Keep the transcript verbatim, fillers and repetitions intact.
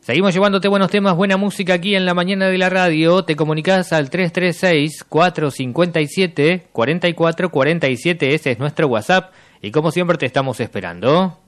Seguimos llevándote buenos temas, buena música aquí en la mañana de la radio. Te comunicás al tres tres seis, cuatro cinco siete, cuatro cuatro cuatro siete. Ese es nuestro WhatsApp y como siempre te estamos esperando.